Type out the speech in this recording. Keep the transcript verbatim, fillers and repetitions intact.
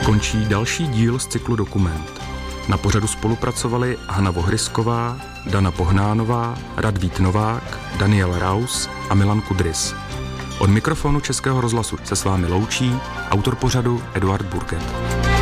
Končí další díl z cyklu Dokument. Na pořadu spolupracovali Hana Vohrysková, Dana Pohnánová, Radvít Novák, Daniel Raus a Milan Kudrys. Od mikrofonu Českého rozhlasu se s vámi loučí autor pořadu Eduard Burget.